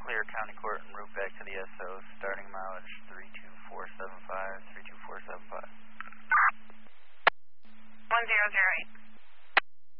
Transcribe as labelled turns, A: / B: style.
A: Clear County Court en route back to the SO, starting mileage 32475, 32475.